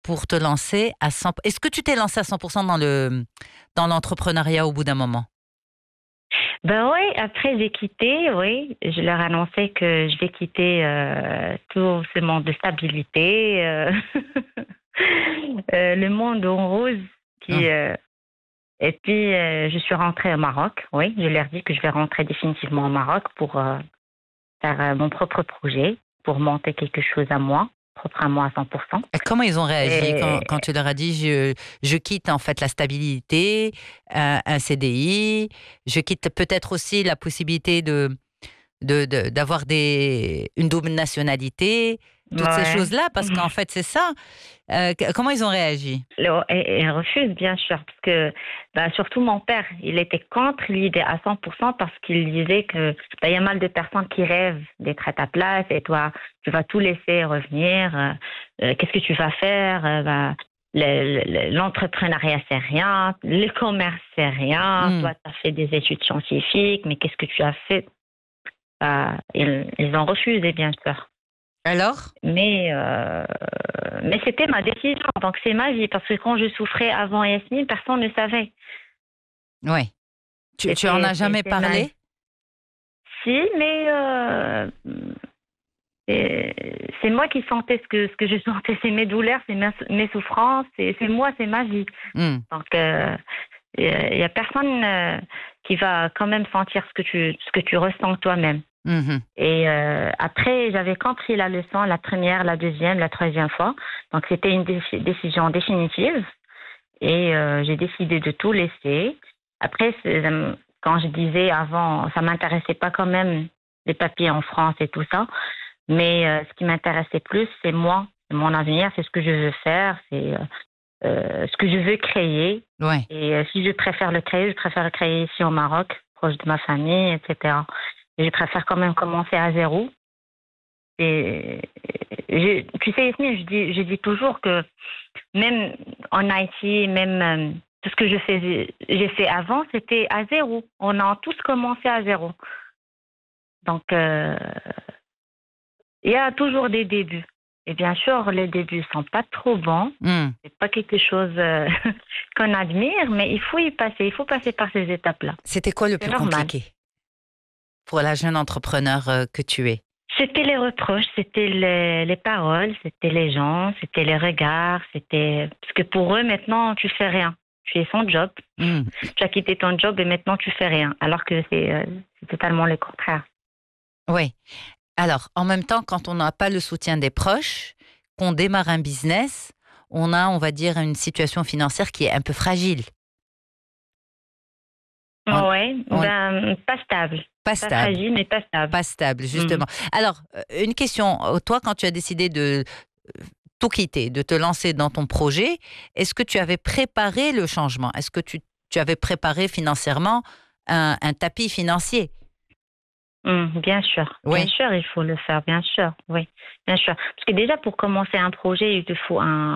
pour te lancer à 100%. Est-ce que tu t'es lancé à 100% dans l'entrepreneuriat au bout d'un moment? Ben oui, après j'ai quitté, oui. Je leur annonçais que je vais quitter tout ce monde de stabilité, le monde en rose Hum. qui... et puis je suis rentrée au Maroc, oui. Je leur dis que je vais rentrer définitivement au Maroc pour faire mon propre projet, pour monter quelque chose à moi, propre à moi à 100%. Et comment ils ont réagi Et quand tu leur as dit je quitte en fait la stabilité, un CDI, je quitte peut-être aussi la possibilité d'avoir une double nationalité, toutes ces ouais. choses-là, parce qu'en fait c'est ça. Comment ils ont réagi? Et refuse, bien sûr, parce que bah, surtout mon père, il était contre l'idée à 100% parce qu'il disait que bah, il y a mal de personnes qui rêvent d'être à ta place et toi, tu vas tout laisser revenir. Qu'est-ce que tu vas faire? Bah, l'entrepreneuriat, c'est rien. Le commerce, c'est rien. Hmm. Toi, tu as fait des études scientifiques, mais qu'est-ce que tu as fait? Bah, ils ont refusé, bien sûr. Alors? Mais c'était ma décision, donc c'est ma vie, parce que quand je souffrais avant Yasmine, personne ne savait. Oui. Tu en as jamais C'est ma parlé? si, mais c'est moi qui sentais ce que je sentais, c'est mes douleurs, c'est mes souffrances, c'est moi, c'est ma vie. Hmm. Donc il y a personne qui va quand même sentir ce que tu ressens toi-même. Mhm. Et après, j'avais compris la leçon, la première, la deuxième, la troisième fois. Donc, c'était une décision définitive. Et j'ai décidé de tout laisser. Après, quand je disais avant, ça m'intéressait pas quand même les papiers en France et tout ça. Mais ce qui m'intéressait plus, c'est moi, c'est mon avenir, c'est ce que je veux faire, c'est ce que je veux créer. Ouais. Et si je préfère le créer, je préfère le créer ici au Maroc, proche de ma famille, etc. Et je préfère quand même commencer à zéro. Et tu sais, Yasmine, je dis toujours que même en Haïti, même tout ce que j'ai fait avant, c'était à zéro. On a tous commencé à zéro. Donc, il y a toujours des débuts. Et bien sûr, les débuts sont pas trop bons. Hmm. C'est pas quelque chose qu'on admire, mais il faut y passer. Il faut passer par ces étapes-là. C'était quoi le C'est plus normal. compliqué pour la jeune entrepreneur que tu es? C'était les reproches, c'était les paroles, c'était les gens, c'était les regards, c'était... Parce que pour eux, maintenant, tu fais rien. Tu es son job. Hmm. Tu as quitté ton job et maintenant, tu fais rien. Alors que c'est totalement le contraire. Oui. Alors, en même temps, quand on n'a pas le soutien des proches, qu'on démarre un business, on a, on va dire, une situation financière qui est un peu fragile. On, Ouais, on- ben, pas stable. Pas Pas stable. fragile, mais pas stable. Pas stable, Mhm. justement. Alors, une question. Toi, quand tu as décidé de tout quitter, de te lancer dans ton projet, est-ce que tu avais préparé le changement? Est-ce que tu avais préparé financièrement un tapis financier? Bien sûr. Bien Oui. sûr, il faut le faire, bien sûr. Oui, bien sûr. Parce que déjà, pour commencer un projet, il te faut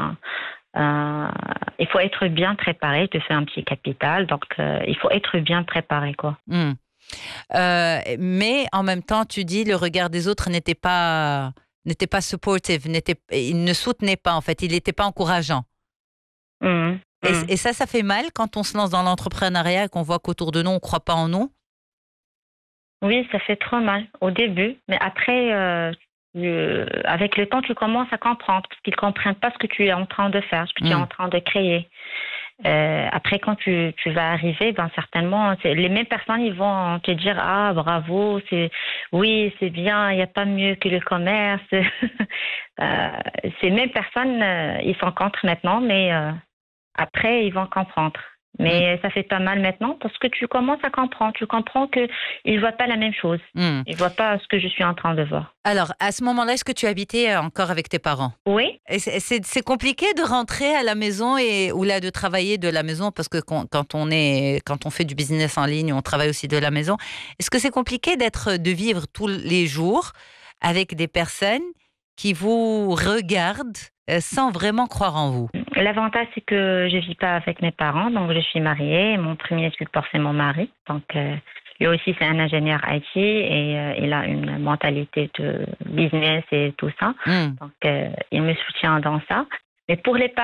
il faut être bien préparé. Il te fait un petit capital. Donc, il faut être bien préparé, quoi. Hmm. Mais en même temps, tu dis le regard des autres n'était pas supportive, il ne soutenait pas en fait, il n'était pas encourageant. Mhm. Mhm. Et ça fait mal quand on se lance dans l'entrepreneuriat et qu'on voit qu'autour de nous, on ne croit pas en nous. Oui, ça fait trop mal au début, mais après, avec le temps, tu commences à comprendre parce qu'ils ne comprennent pas ce que tu es en train de faire, ce que tu es Hmm. en train de créer. Après, quand tu vas arriver, ben certainement, les mêmes personnes, ils vont te dire, ah, bravo, oui, c'est bien, il n'y a pas mieux que le commerce. Euh, ces mêmes personnes, ils sont contre maintenant, mais après, ils vont comprendre. Hmm. Mais ça fait pas mal maintenant parce que tu commences à comprendre. Tu comprends qu'ils ne voient pas la même chose. Hmm. Ils ne voient pas ce que je suis en train de voir. Alors, à ce moment-là, est-ce que tu habitais encore avec tes parents? Oui, Et c'est compliqué de rentrer à la maison ou là de travailler de la maison parce que quand on fait du business en ligne, on travaille aussi de la maison. Est-ce que c'est compliqué de vivre tous les jours avec des personnes qui vous regardent sans vraiment croire en vous? l'avantage, c'est que je ne vis pas avec mes parents. Donc, je suis mariée. Mon premier support, c'est mon mari. Donc, lui aussi, c'est un ingénieur IT et il a une mentalité de business et tout ça. Hmm. Donc, il me soutient dans ça. Mais pour les